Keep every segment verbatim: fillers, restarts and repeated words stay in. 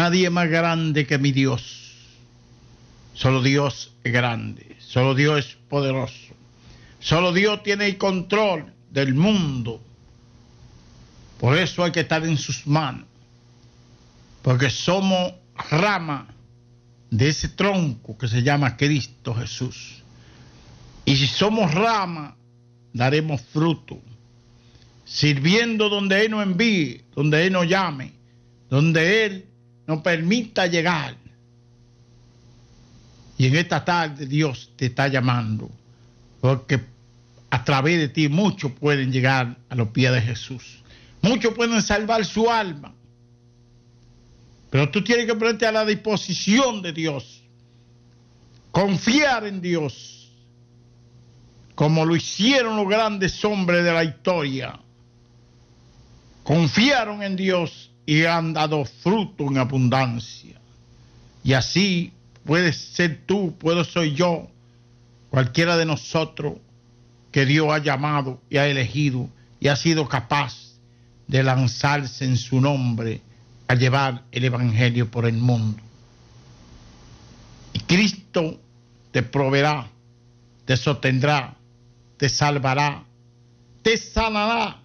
Nadie más grande que mi Dios. Solo Dios es grande. Solo Dios es poderoso. Solo Dios tiene el control del mundo. Por eso hay que estar en sus manos. Porque somos rama de ese tronco que se llama Cristo Jesús. Y si somos rama, daremos fruto. Sirviendo donde Él nos envíe, donde Él nos llame, donde Él nos permita llegar. Y en esta tarde Dios te está llamando, porque a través de ti muchos pueden llegar a los pies de Jesús. Muchos pueden salvar su alma. Pero tú tienes que ponerte a la disposición de Dios. Confiar en Dios, como lo hicieron los grandes hombres de la historia. Confiaron en Dios y han dado fruto en abundancia. Y así puedes ser tú, puedo ser yo, cualquiera de nosotros que Dios ha llamado y ha elegido y ha sido capaz de lanzarse en su nombre a llevar el evangelio por el mundo. Y Cristo te proveerá, te sostendrá, te salvará, te sanará.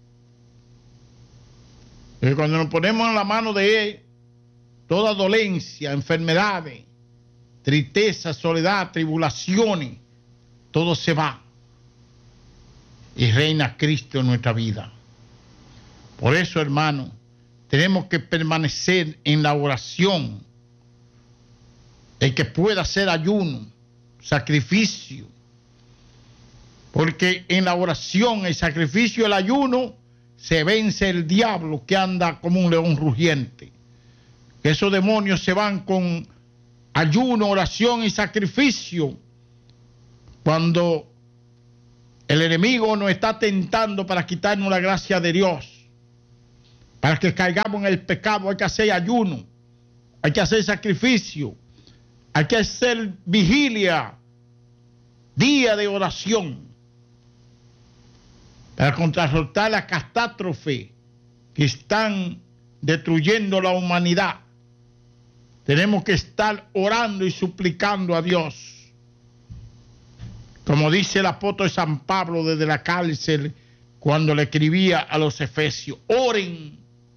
Porque cuando nos ponemos en la mano de Él, toda dolencia, enfermedades, tristeza, soledad, tribulaciones, todo se va. Y reina Cristo en nuestra vida. Por eso, hermano, tenemos que permanecer en la oración. El que pueda hacer ayuno, sacrificio. Porque en la oración, el sacrificio, el ayuno, se vence el diablo que anda como un león rugiente. Esos demonios se van con ayuno, oración y sacrificio. Cuando el enemigo nos está tentando para quitarnos la gracia de Dios, para que caigamos en el pecado, hay que hacer ayuno, hay que hacer sacrificio, hay que hacer vigilia, día de oración, para contrarrestar la catástrofe que están destruyendo la humanidad. Tenemos que estar orando y suplicando a Dios. Como dice el apóstol San Pablo desde la cárcel cuando le escribía a los efesios: oren,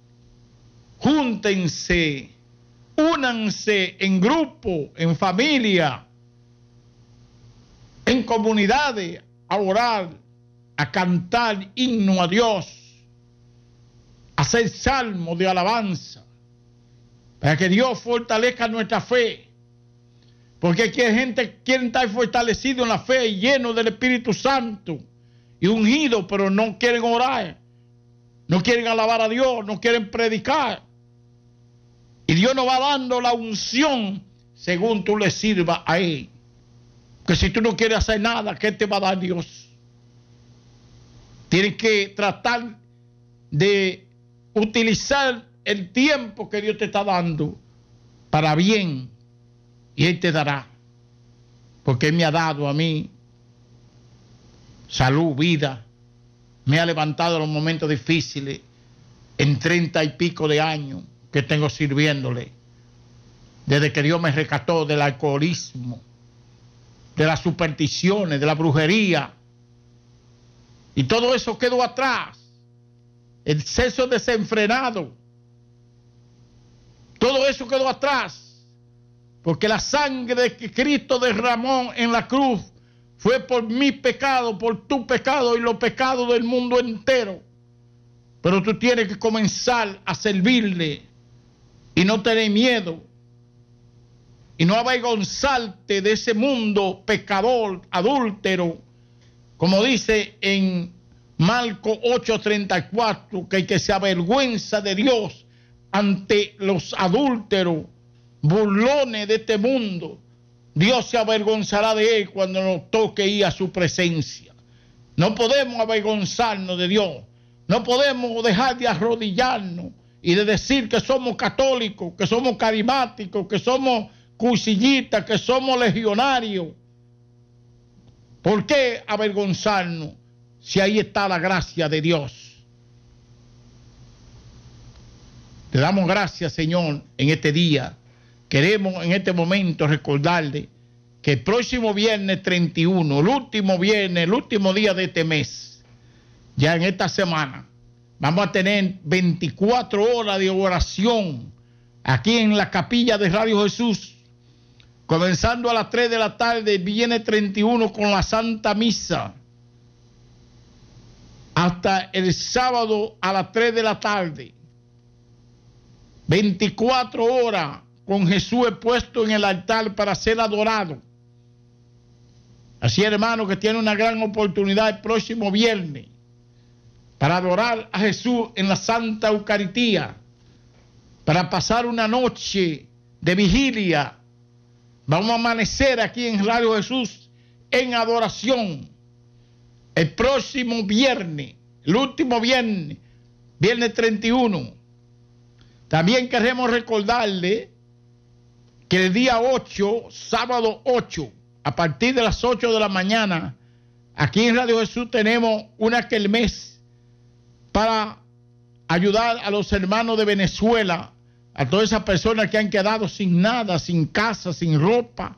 júntense, únanse en grupo, en familia, en comunidades, a orar, a cantar himno a Dios, a hacer salmos de alabanza, para que Dios fortalezca nuestra fe. Porque aquí hay gente que quiere estar fortalecido en la fe y lleno del Espíritu Santo y ungido, pero no quieren orar, no quieren alabar a Dios, no quieren predicar. Y Dios nos va dando la unción según tú le sirvas a Él. Que si tú no quieres hacer nada, ¿qué te va a dar Dios? Tienes que tratar de utilizar el tiempo que Dios te está dando para bien, y Él te dará. Porque Él me ha dado a mí salud, vida. Me ha levantado en los momentos difíciles en treinta y pico de años que tengo sirviéndole, desde que Dios me rescató del alcoholismo, de las supersticiones, de la brujería, y todo eso quedó atrás. El sexo desenfrenado, todo eso quedó atrás, porque la sangre que Cristo derramó en la cruz fue por mi pecado, por tu pecado y los pecados del mundo entero. Pero tú tienes que comenzar a servirle y no tener miedo y no avergonzarte de ese mundo pecador, adúltero, como dice en Marcos ocho treinta y cuatro, que el que se avergüenza de Dios ante los adúlteros, burlones de este mundo, Dios se avergonzará de él cuando nos toque ir a su presencia. No podemos avergonzarnos de Dios, no podemos dejar de arrodillarnos y de decir que somos católicos, que somos carismáticos, que somos cursillistas, que somos legionarios. ¿Por qué avergonzarnos si ahí está la gracia de Dios? Te damos gracias, Señor, en este día. Queremos en este momento recordarle que el próximo viernes treinta y uno, el último viernes, el último día de este mes, ya en esta semana, vamos a tener veinticuatro horas de oración aquí en la capilla de Radio Jesús, comenzando a las tres de la tarde, viene treinta y uno con la Santa Misa, hasta el sábado a las tres de la tarde. veinticuatro horas con Jesús puesto en el altar para ser adorado. Así, hermano, que tiene una gran oportunidad el próximo viernes para adorar a Jesús en la Santa Eucaristía, para pasar una noche de vigilia. Vamos a amanecer aquí en Radio Jesús en adoración el próximo viernes, el último viernes, viernes treinta y uno. También queremos recordarle que el día ocho, sábado ocho, a partir de las ocho de la mañana, aquí en Radio Jesús tenemos una kermés para ayudar a los hermanos de Venezuela, a todas esas personas que han quedado sin nada, sin casa, sin ropa.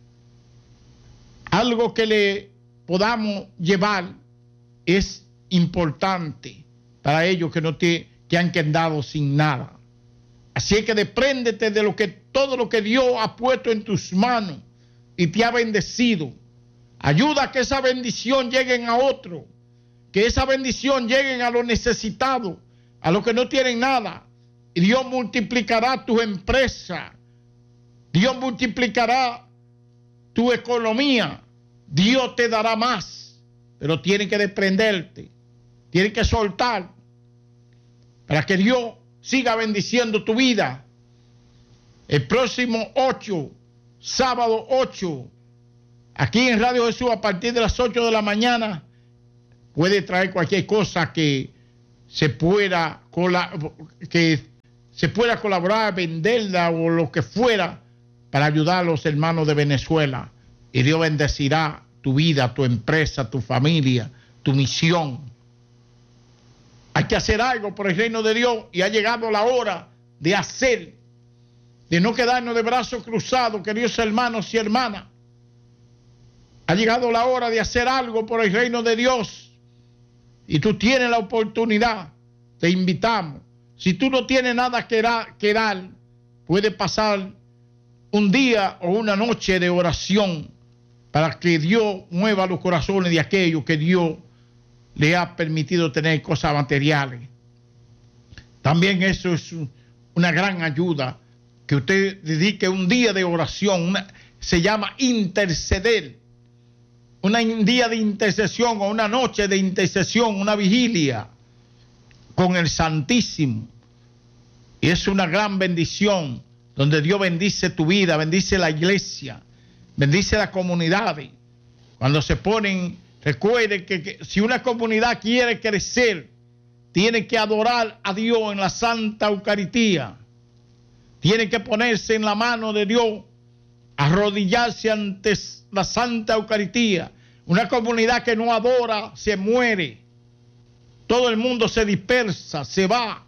Algo que le podamos llevar es importante para ellos que, no te, que han quedado sin nada. Así es que despréndete de lo que, todo lo que Dios ha puesto en tus manos y te ha bendecido. Ayuda a que esa bendición llegue a otro, que esa bendición llegue a los necesitados, a los que no tienen nada. Y Dios multiplicará tu empresa, Dios multiplicará tu economía, Dios te dará más, pero tienes que desprenderte, tienes que soltar para que Dios siga bendiciendo tu vida. El próximo ocho, sábado ocho, aquí en Radio Jesús a partir de las ocho de la mañana, puede traer cualquier cosa que se pueda, que se pueda colaborar, venderla o lo que fuera para ayudar a los hermanos de Venezuela. Y Dios bendecirá tu vida, tu empresa, tu familia, tu misión. Hay que hacer algo por el reino de Dios y ha llegado la hora de hacer, de no quedarnos de brazos cruzados, queridos hermanos y hermanas. Ha llegado la hora de hacer algo por el reino de Dios y tú tienes la oportunidad, te invitamos. Si tú no tienes nada que dar, que dar, puedes pasar un día o una noche de oración para que Dios mueva los corazones de aquellos que Dios le ha permitido tener cosas materiales. También eso es una gran ayuda, que usted dedique un día de oración, una, se llama interceder, un día de intercesión o una noche de intercesión, una vigilia con el Santísimo. Y es una gran bendición donde Dios bendice tu vida, bendice la iglesia, bendice las comunidades. Cuando se ponen, recuerde que, que si una comunidad quiere crecer, tiene que adorar a Dios en la Santa Eucaristía. Tiene que ponerse en la mano de Dios, arrodillarse ante la Santa Eucaristía. Una comunidad que no adora se muere. Todo el mundo se dispersa, se va.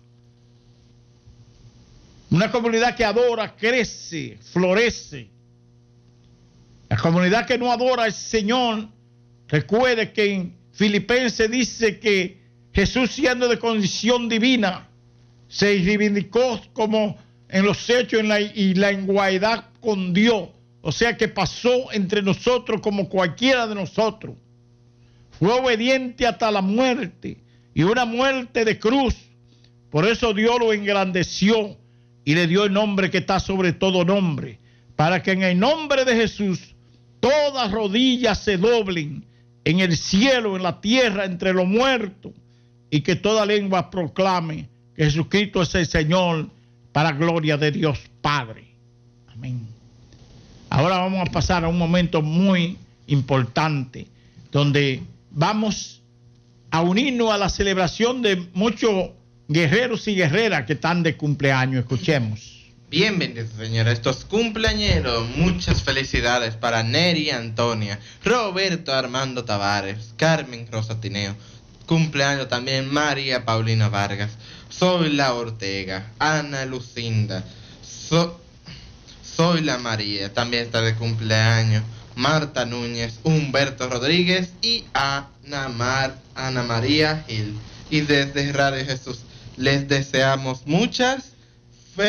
Una comunidad que adora crece, florece. La comunidad que no adora al Señor, recuerde que en Filipenses dice que Jesús, siendo de condición divina, se reivindicó como en los hechos en la, y la igualdad con Dios. O sea que pasó entre nosotros como cualquiera de nosotros. Fue obediente hasta la muerte, y una muerte de cruz. Por eso Dios lo engrandeció y le dio el nombre que está sobre todo nombre, para que en el nombre de Jesús todas rodillas se doblen en el cielo, en la tierra, entre los muertos, y que toda lengua proclame que Jesucristo es el Señor, para gloria de Dios Padre. Amén. Ahora vamos a pasar a un momento muy importante, donde vamos a unirnos a la celebración de muchos guerreros y guerreras que están de cumpleaños. Escuchemos. Bienvenidos, señores, estos cumpleañeros. Muchas felicidades para Neri Antonia, Roberto Armando Tavares, Carmen Rosa Tineo, cumpleaños también María Paulina Vargas, Zoila Ortega, Ana Lucinda, so, Zoila María, también está de cumpleaños, Marta Núñez, Humberto Rodríguez y Ana, Mar, Ana María Gil. Y desde Radio Jesús les deseamos muchas